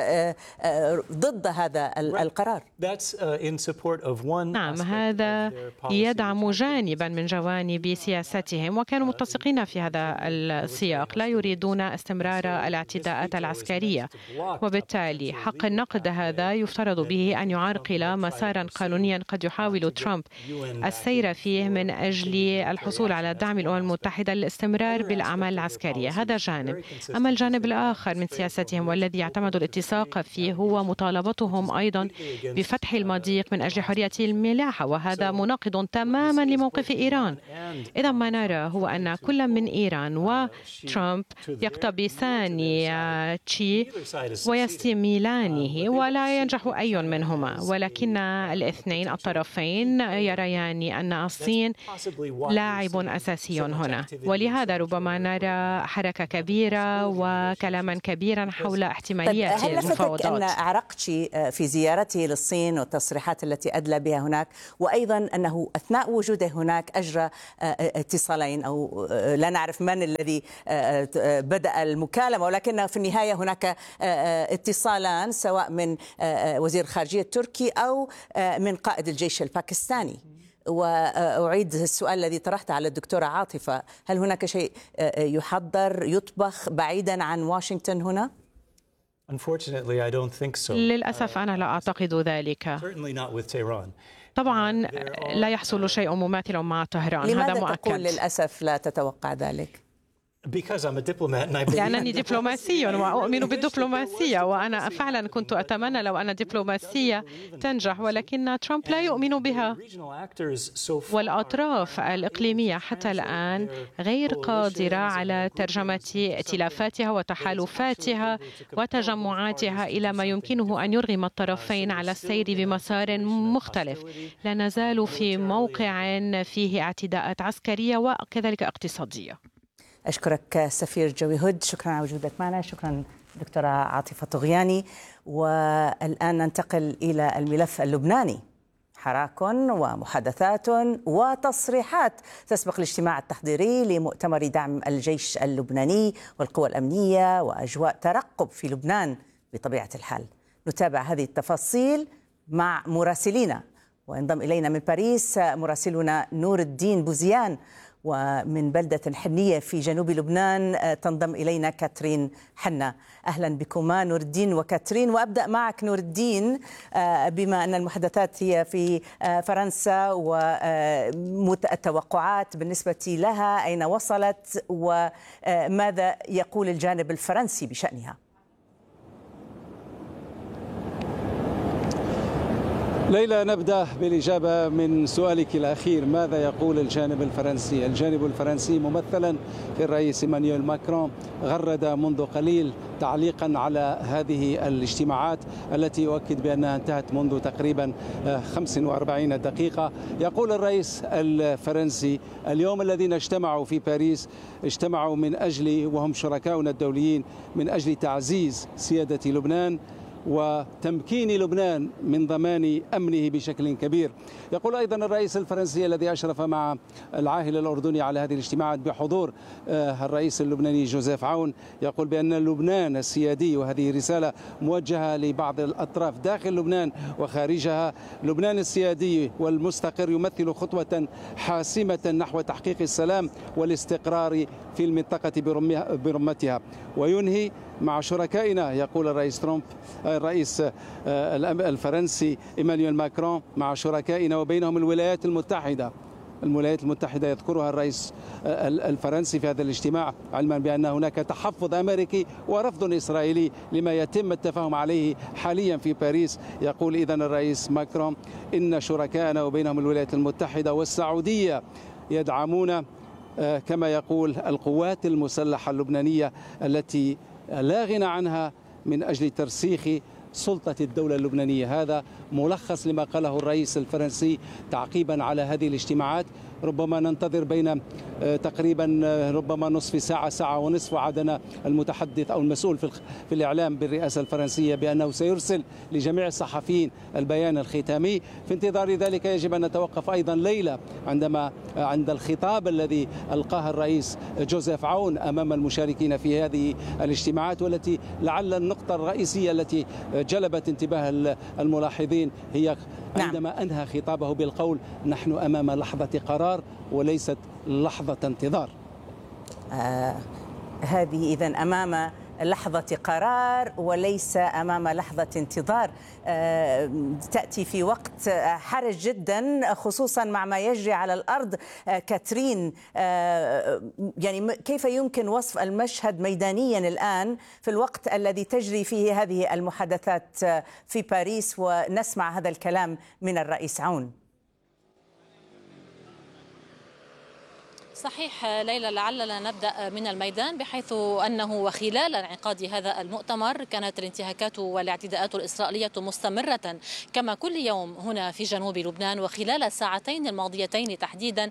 ضد هذا القرار.
نعم، هذا يدعم جانبا من جوانب سياستهم، وكانوا متسقين في هذا السياق. لا يريدون استمرار الاعتداءات العسكرية، وبالتالي حق النقد هذا يفترض به أن يعرقل مسارا قانونيا قد يحاول ترامب السير فيه من أجل الحصول على دعم الأمم المتحدة للاستمرار بالأعمال العسكرية. هذا جانب. أما الجانب الآخر من سياستهم والذي يعتمد الاتساق فيه هو مطالبتهم أيضا بفتح المضيق من أجل حرية الملاحة، وهذا مناقض تماما لموقف إيران. إذا ما نرى هو أن كل من إيران وترامب يقتبسان تشي ويستميلانه ولا ينجح أي منهما، ولكن الاثنين الطرفين يريان أن الصين لاعب أساسي هنا، ولهذا ربما نرى حركة كبيرة وكلاما كبيرا حول احتمالية المفاوضات.
هل لفتك أن أعرقتشي في زيارته للصين والتصريحات التي أدلى بها هناك، وأيضا أنه أثناء وجوده هناك أجرى اتصالين، أو لا نعرف من الذي بدأ المكالمة، ولكن في النهاية هناك اتصالان سواء من وزير الخارجية التركي أو من قائد الجيش الباكستاني. وأعيد السؤال الذي طرحته على الدكتورة عاطفة، هل هناك شيء يحضر يطبخ بعيدا عن واشنطن هنا؟
للأسف أنا لا أعتقد ذلك. طبعا لا يحصل شيء مماثل مع طهران، هذا مؤكد.
لماذا تقول للأسف لا تتوقع ذلك؟
لأنني دبلوماسي وأؤمن بالدبلوماسية، وأنا فعلا كنت أتمنى لو أن الدبلوماسية تنجح، ولكن ترامب لا يؤمن بها، والأطراف الإقليمية حتى الآن غير قادرة على ترجمة ائتلافاتها وتحالفاتها وتجمعاتها إلى ما يمكنه أن يرغم الطرفين على السير بمسار مختلف. لا نزال في موقع فيه اعتداءات عسكرية وكذلك اقتصادية.
أشكرك سفير جوي هود، شكرا على وجودك معنا. شكرا دكتورة عاطفة طغياني. والآن ننتقل إلى الملف اللبناني. حراك ومحادثات وتصريحات تسبق الاجتماع التحضيري لمؤتمر دعم الجيش اللبناني والقوى الأمنية، وأجواء ترقب في لبنان بطبيعة الحال. نتابع هذه التفاصيل مع مراسلينا، وينضم إلينا من باريس مراسلنا نور الدين بوزيان، ومن بلدة حنية في جنوب لبنان تنضم إلينا كاترين حنا. أهلا بكما نور الدين وكاترين. وأبدأ معك نور الدين، بما أن المحادثات هي في فرنسا والتوقعات بالنسبة لها أين وصلت، وماذا يقول الجانب الفرنسي بشأنها؟
ليلى، نبدأ بالإجابة من سؤالك الأخير، ماذا يقول الجانب الفرنسي؟ الجانب الفرنسي ممثلا في الرئيس إيمانويل ماكرون غرد منذ قليل تعليقا على هذه الاجتماعات التي يؤكد بأنها انتهت منذ تقريبا 45 دقيقة. يقول الرئيس الفرنسي اليوم الذين اجتمعوا في باريس اجتمعوا من أجل، وهم شركاؤنا الدوليين، من أجل تعزيز سيادة لبنان وتمكين لبنان من ضمان أمنه بشكل كبير. يقول أيضا الرئيس الفرنسي الذي أشرف مع العاهل الأردني على هذه الاجتماعات بحضور الرئيس اللبناني جوزيف عون، يقول بأن لبنان السيادي، وهذه رسالة موجهة لبعض الأطراف داخل لبنان وخارجها، لبنان السيادي والمستقر يمثل خطوة حاسمة نحو تحقيق السلام والاستقرار في المنطقة برمتها. وينهي مع شركائنا، يقول الرئيس الفرنسي إيمانويل ماكرون، مع شركائنا وبينهم الولايات المتحدة. الولايات المتحدة يذكرها الرئيس الفرنسي في هذا الاجتماع، علما بأن هناك تحفظ أمريكي ورفض إسرائيلي لما يتم التفاهم عليه حاليا في باريس. يقول إذن الرئيس ماكرون إن شركائنا وبينهم الولايات المتحدة والسعودية يدعمون كما يقول القوات المسلحة اللبنانية التي لا غنى عنها من أجل ترسيخ سلطة الدولة اللبنانية. هذا ملخص لما قاله الرئيس الفرنسي تعقيبا على هذه الاجتماعات. ربما ننتظر بين تقريبا ربما نصف ساعة، ساعة ونصف. وعدنا المتحدث أو المسؤول في الإعلام بالرئاسة الفرنسية بأنه سيرسل لجميع الصحفيين البيان الختامي. في انتظار ذلك يجب أن نتوقف أيضا ليلة عند الخطاب الذي ألقاه الرئيس جوزيف عون أمام المشاركين في هذه الاجتماعات، والتي لعل النقطة الرئيسية التي جلبت انتباه الملاحظين هي عندما أنهى خطابه بالقول: نحن أمام لحظة قرار وليست لحظة انتظار.
هذه إذن أمام لحظة قرار وليس أمام لحظة انتظار. تأتي في وقت حرج جدا، خصوصا مع ما يجري على الأرض. كاترين، يعني كيف يمكن وصف المشهد ميدانيا الآن في الوقت الذي تجري فيه هذه المحادثات في باريس ونسمع هذا الكلام من الرئيس عون؟
صحيح ليلى، لعلنا نبدأ من الميدان، بحيث أنه وخلال انعقاد هذا المؤتمر كانت الانتهاكات والاعتداءات الإسرائيلية مستمرة كما كل يوم هنا في جنوب لبنان. وخلال الساعتين الماضيتين تحديدا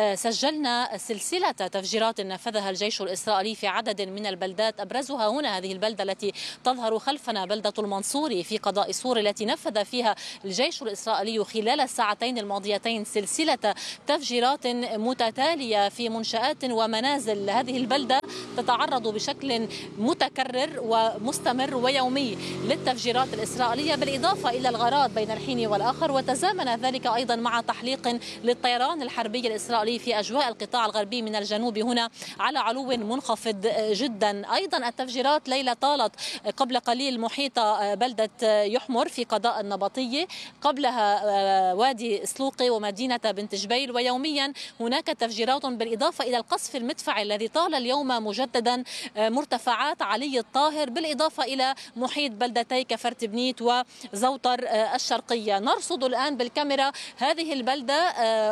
سجلنا سلسلة تفجيرات نفذها الجيش الإسرائيلي في عدد من البلدات، أبرزها هنا هذه البلدة التي تظهر خلفنا، بلدة المنصوري في قضاء سور، التي نفذ فيها الجيش الإسرائيلي خلال الساعتين الماضيتين سلسلة تفجيرات متتالية في منشآت ومنازل. هذه البلدة تتعرض بشكل متكرر ومستمر ويومي للتفجيرات الإسرائيلية، بالإضافة إلى الغارات بين الحين والآخر. وتزامن ذلك أيضا مع تحليق للطيران الحربي الإسرائيلي في أجواء القطاع الغربي من الجنوب هنا على علو منخفض جدا. أيضا التفجيرات ليلة طالت قبل قليل محيط بلدة يحمر في قضاء النبطية، قبلها وادي سلوقي ومدينة بنت جبيل، ويوميا هناك تفجيرات بالإضافة إلى القصف المدفعي الذي طال اليوم مجددا مرتفعات علي الطاهر، بالإضافة إلى محيط بلدتي كفرت بنيت وزوطر الشرقية. نرصد الآن بالكاميرا هذه البلدة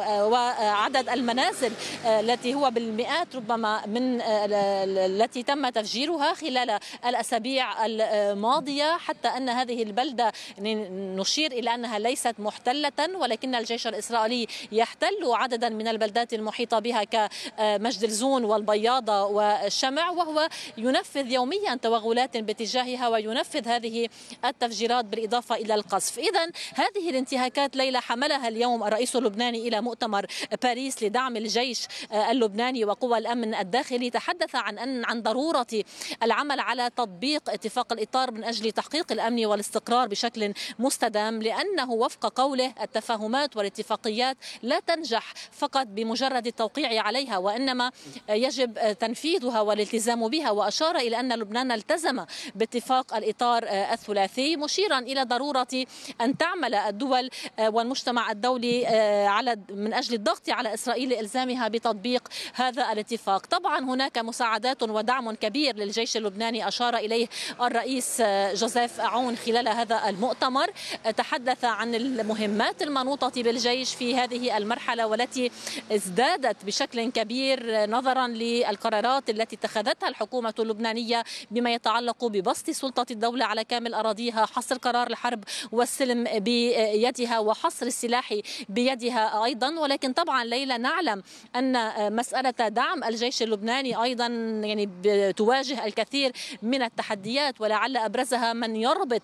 وعدد المنازل التي هو بالمئات ربما من التي تم تفجيرها خلال الأسابيع الماضية، حتى أن هذه البلدة نشير إلى أنها ليست محتلة، ولكن الجيش الإسرائيلي يحتل عددا من البلدات المحيطة بها كمجد الزون والبياضة والشمع، وهو ينفذ يوميا توغلات باتجاهها وينفذ هذه التفجيرات بالإضافة إلى القصف. إذن هذه الانتهاكات ليلى حملها اليوم الرئيس اللبناني إلى مؤتمر باريس لدعم الجيش اللبناني وقوى الأمن الداخلي. تحدث عن ضرورة العمل على تطبيق اتفاق الإطار من أجل تحقيق الأمن والاستقرار بشكل مستدام، لأنه وفق قوله التفاهمات والاتفاقيات لا تنجح فقط بمجرد التوقيع عليها، وإنما يجب تنفيذها والالتزام بها. وأشار إلى أن لبنان التزم باتفاق الإطار الثلاثي، مشيرا إلى ضرورة أن تعمل الدول والمجتمع الدولي من أجل الضغط على إسرائيل لإلزامها بتطبيق هذا الاتفاق. طبعا هناك مساعدات ودعم كبير للجيش اللبناني أشار إليه الرئيس جوزيف عون خلال هذا المؤتمر. تحدث عن المهمات المنوطة بالجيش في هذه المرحلة، والتي ازدادت بشكل كبير نظرا للقرارات التي اتخذتها الحكومة اللبنانية بما يتعلق ببسط سلطة الدولة على كامل أراضيها، حصر قرار الحرب والسلم بيدها وحصر السلاح بيدها أيضا. ولكن طبعا ليلى نعلم أن مسألة دعم الجيش اللبناني أيضا يعني تواجه الكثير من التحديات، ولعل أبرزها من يربط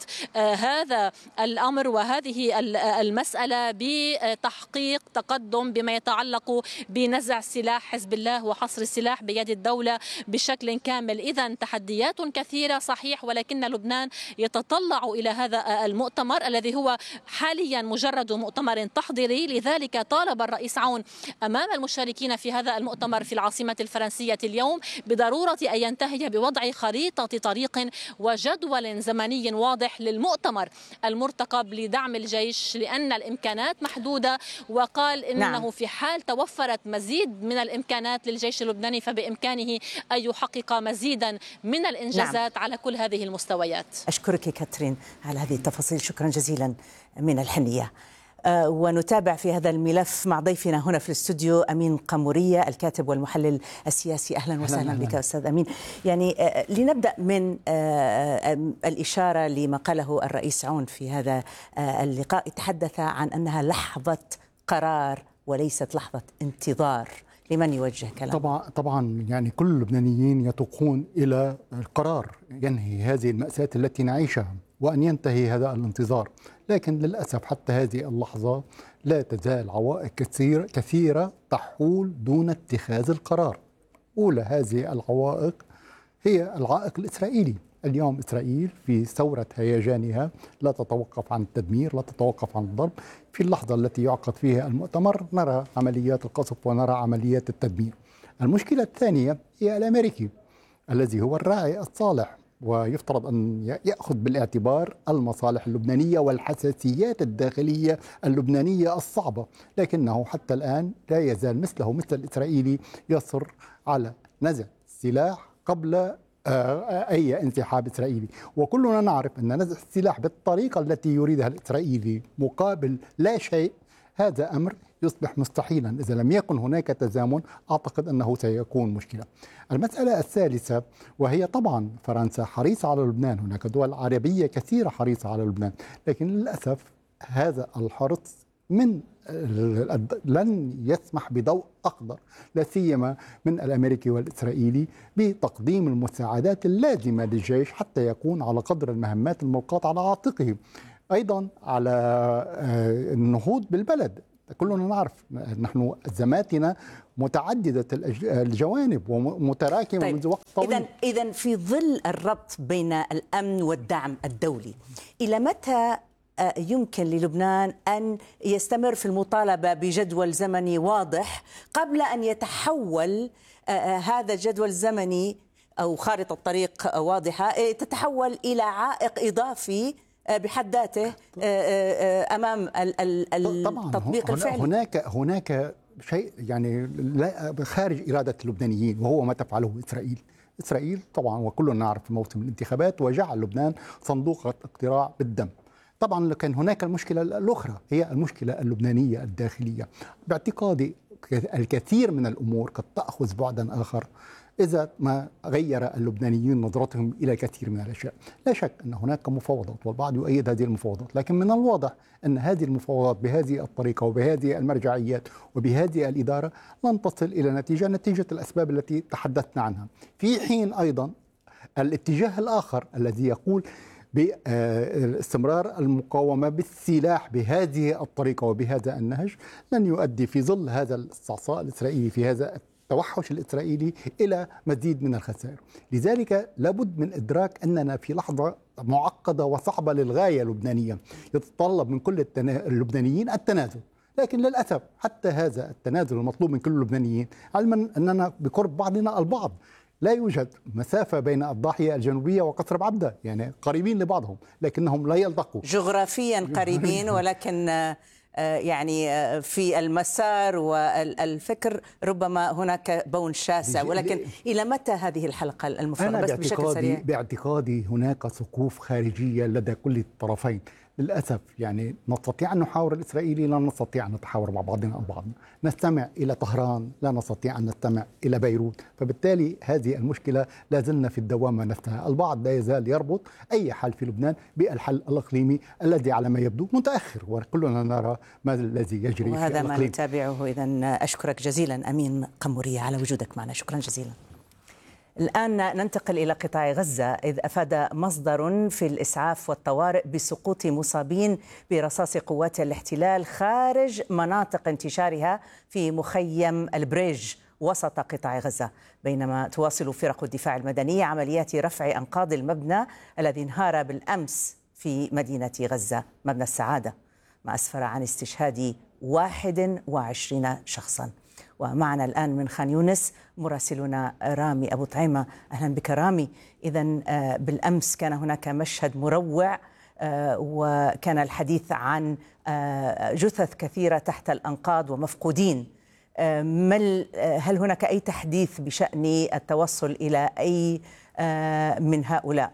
هذا الأمر وهذه المسألة بتحقيق تقدم بما يتعلق بنزع سلاح حزب الله وحصر السلاح بيد الدولة بشكل كامل. إذن تحديات كثيرة صحيح، ولكن لبنان يتطلع إلى هذا المؤتمر الذي هو حاليا مجرد مؤتمر تحضيري. لذلك طالب الرئيس عون أمام المشاركين في هذا المؤتمر في العاصمة الفرنسية اليوم بضرورة أن ينتهي بوضع خريطة طريق وجدول زمني واضح للمؤتمر المرتقب لدعم الجيش، لأن الإمكانات محدودة. وقال إنه في حال توفرت مزيد من الإمكانات للجيش اللبناني فبإمكانه أن يحقق مزيدا من الإنجازات على كل هذه المستويات.
أشكرك كاترين على هذه التفاصيل، شكرا جزيلا من الحنية. ونتابع في هذا الملف مع ضيفنا هنا في الاستوديو أمين قمورية الكاتب والمحلل السياسي. أهلا وسهلا بك أستاذ أمين. يعني لنبدأ من الإشارة لما قاله الرئيس عون في هذا اللقاء، تحدث عن أنها لحظة قرار وليست لحظة انتظار. لمن يوجه كلام؟
طبعا يعني كل اللبنانيين يتوقون إلى القرار ينهي هذه المأساة التي نعيشها وأن ينتهي هذا الانتظار، لكن للأسف حتى هذه اللحظة لا تزال عوائق كثيرة تحول دون اتخاذ القرار. أولى هذه العوائق هي العائق الإسرائيلي. اليوم إسرائيل في ثورة هيجانها لا تتوقف عن التدمير، لا تتوقف عن الضرب. في اللحظة التي يعقد فيها المؤتمر نرى عمليات القصف ونرى عمليات التدمير. المشكلة الثانية هي الأمريكي الذي هو الراعي الصالح، ويفترض أن يأخذ بالاعتبار المصالح اللبنانية والحساسيات الداخلية اللبنانية الصعبة، لكنه حتى الآن لا يزال مثله مثل الإسرائيلي يصر على نزع السلاح قبل أي انسحاب إسرائيلي. وكلنا نعرف أن نزع السلاح بالطريقة التي يريدها الإسرائيلي مقابل لا شيء، هذا أمر يصبح مستحيلا. إذا لم يكن هناك تزامن أعتقد أنه سيكون مشكلة. المسألة الثالثة وهي طبعا فرنسا حريصة على لبنان، هناك دول عربية كثيرة حريصة على لبنان، لكن للأسف هذا الحرص لن يسمح بضوء أخضر لا سيما من الأمريكي والإسرائيلي بتقديم المساعدات اللازمة للجيش حتى يكون على قدر المهمات الملقاة على عاتقه، أيضا على النهوض بالبلد. كلنا نعرف نحن أزماتنا متعددة الجوانب ومتراكمة
طيب.
منذ وقت طويل.
إذن في ظل الربط بين الأمن والدعم الدولي، إلى متى يمكن للبنان أن يستمر في المطالبة بجدول زمني واضح قبل أن يتحول هذا الجدول الزمني أو خارطة طريق واضحة تتحول إلى عائق إضافي بحد ذاته أمام التطبيق الفعلي؟
هناك شيء يعني خارج إرادة اللبنانيين وهو ما تفعله إسرائيل طبعا، وكلنا نعرف موسم الانتخابات وجعل لبنان صندوق اقتراع بالدم. طبعا كان هناك المشكلة الأخرى هي المشكلة اللبنانية الداخلية. باعتقادي الكثير من الأمور قد تأخذ بعدا آخر إذا ما غير اللبنانيين نظرتهم إلى كثير من الأشياء. لا شك أن هناك مفاوضات والبعض يؤيد هذه المفاوضات، لكن من الواضح أن هذه المفاوضات بهذه الطريقة وبهذه المرجعيات وبهذه الإدارة لن تصل إلى نتيجة الأسباب التي تحدثنا عنها. في حين أيضا الاتجاه الآخر الذي يقول باستمرار المقاومة بالسلاح بهذه الطريقة وبهذا النهج لن يؤدي في ظل هذا الاستعصاء الإسرائيلي في هذا التوحش الإسرائيلي إلى مزيد من الخسائر. لذلك لابد من إدراك أننا في لحظة معقدة وصعبة للغاية لبنانية يتطلب من كل اللبنانيين التنازل، لكن للأسف حتى هذا التنازل المطلوب من كل اللبنانيين علما أننا بقرب بعضنا البعض، لا يوجد مسافة بين الضاحية الجنوبية وقصر بعبدة، يعني قريبين لبعضهم لكنهم لا يلتقوا
جغرافيا قريبين، ولكن يعني في المسار والفكر ربما هناك بون شاسع. ولكن إلى متى هذه الحلقة المفرغة؟ بس بشكل سريع.
باعتقادي هناك سقوف خارجية لدى كل الطرفين للأسف. يعني نستطيع أن نحاور الإسرائيلي، لا نستطيع أن نتحاور مع بعضنا البعض، نستمع إلى طهران لا نستطيع أن نستمع إلى بيروت، فبالتالي هذه المشكلة لا زلنا في الدوامة نفسها. البعض لا يزال يربط أي حل في لبنان بالحل الإقليمي الذي على ما يبدو متأخر، وكلنا نرى ما الذي يجري
وهذا
في
ما نتابعه. إذن أشكرك جزيلا أمين قمورية على وجودك معنا، شكرا جزيلا. الآن ننتقل إلى قطاع غزة، إذ أفاد مصدر في الإسعاف والطوارئ بسقوط مصابين برصاص قوات الاحتلال خارج مناطق انتشارها في مخيم البريج وسط قطاع غزة، بينما تواصل فرق الدفاع المدني عمليات رفع أنقاض المبنى الذي انهار بالأمس في مدينة غزة، مبنى السعادة، ما أسفر عن استشهاد 21 شخصاً. ومعنا الآن من خان يونس مراسلنا رامي أبو طعيمة. أهلا بك رامي. إذن بالأمس كان هناك مشهد مروع، وكان الحديث عن جثث كثيرة تحت الأنقاض ومفقودين. هل هناك أي تحديث بشأن التوصل إلى أي من هؤلاء؟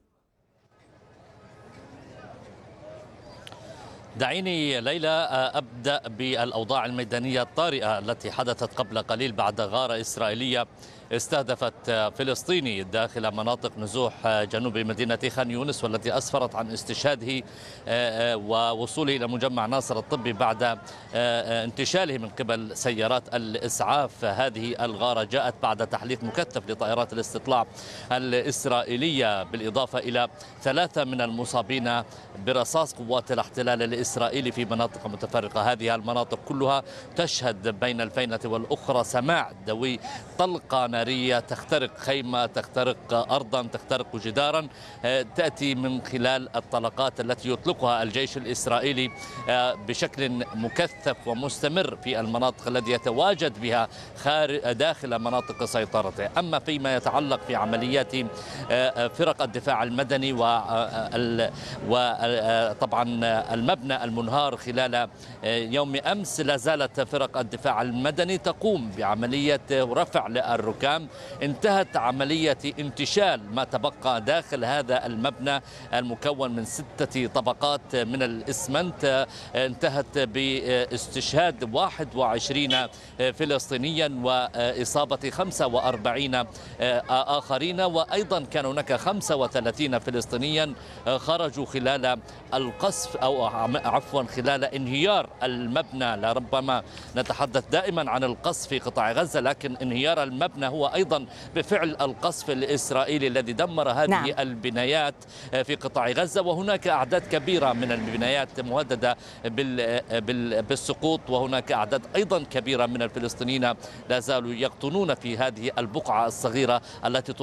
دعيني ليلى أبدأ بالأوضاع الميدانية الطارئة التي حدثت قبل قليل بعد غارة إسرائيلية استهدفت فلسطيني داخل مناطق نزوح جنوب مدينة خان يونس، والتي أسفرت عن استشهاده ووصوله إلى مجمع ناصر الطبي بعد انتشاله من قبل سيارات الإسعاف. هذه الغارة جاءت بعد تحليق مكثف لطائرات الاستطلاع الإسرائيلية، بالإضافة إلى 3 من المصابين برصاص قوات الاحتلال الإسرائيلي في مناطق متفرقة. هذه المناطق كلها تشهد بين الفينة والأخرى سماع دوي، طلقة نارية تخترق خيمة، تخترق أرضا، تخترق جدارا، تأتي من خلال الطلقات التي يطلقها الجيش الإسرائيلي بشكل مكثف ومستمر في المناطق التي يتواجد بها داخل مناطق سيطرته. أما فيما يتعلق في عمليات فرق الدفاع المدني وطبعا المبنى المنهار خلال يوم أمس، لا زالت فرق الدفاع المدني تقوم بعملية رفع للركام. انتهت عملية انتشال ما تبقى داخل هذا المبنى المكون من 6 طبقات من الإسمنت، انتهت باستشهاد 21 فلسطينيا وإصابة 45 آخرين، وأيضا كان هناك 35 فلسطينيا خرجوا خلال القصف أو عفوا خلال انهيار المبنى. لربما نتحدث دائما عن القصف في قطاع غزة، لكن انهيار المبنى هو أيضا بفعل القصف الإسرائيلي الذي دمر هذه البنايات في قطاع غزة. وهناك أعداد كبيرة من البنايات مهددة بالسقوط، وهناك أعداد أيضا كبيرة من الفلسطينيين لا زالوا يقطنون في هذه البقعة الصغيرة التي